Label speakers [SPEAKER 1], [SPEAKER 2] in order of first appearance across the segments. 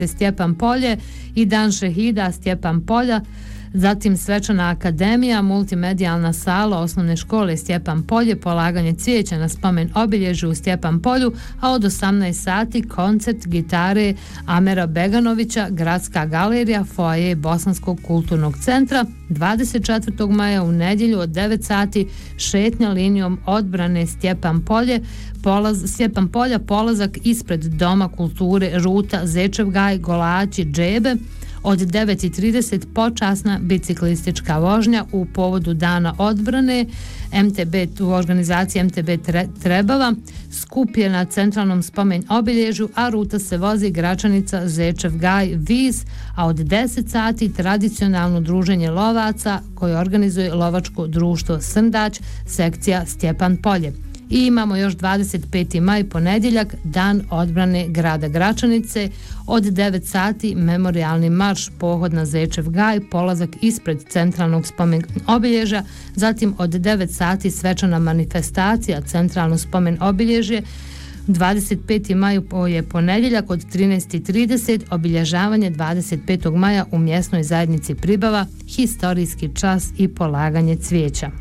[SPEAKER 1] Stjepan Polje i Dan šehida Stjepan Polja, zatim svečana akademija, multimedijalna sala osnovne škole Stjepan Polje, polaganje cvijeća na spomen obilježju u Stjepan Polju, a od 18 sati koncert gitare Amera Beganovića, Gradska galerija, foaje Bosanskog kulturnog centra. 24. maja u nedjelju od 9 sati šetnja linijom odbrane Stjepan Polja, polazak ispred Doma kulture, ruta Zečev gaj, Golači, Džebe. Od 9:30 počasna biciklistička vožnja u povodu Dana odbrane u organizaciji MTB Trebava. Skup je na centralnom spomen obilježju, a ruta se vozi Gračanica, Zečev gaj, Vis, a od 10 sati tradicionalno druženje lovaca koje organizuje lovačko društvo Srndać, sekcija Stjepan Polje. I imamo još 25. maj ponedjeljak, Dan odbrane grada Gračanice. Od 9 sati memorijalni marš, pohod na Zečev gaj, polazak ispred centralnog spomen obilježja, zatim od 9 sati svečana manifestacija, centralno spomen obilježje. 25. maj je ponedjeljak od 13:30, obilježavanje 25. maja u mjesnoj zajednici Pribava, historijski čas i polaganje cvijeća.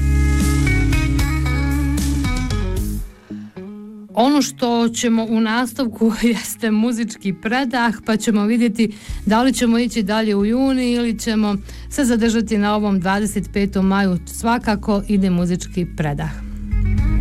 [SPEAKER 1] Ono što ćemo u nastavku jeste muzički predah, pa ćemo vidjeti da li ćemo ići dalje u juni ili ćemo se zadržati na ovom 25. maju. Svakako ide muzički predah.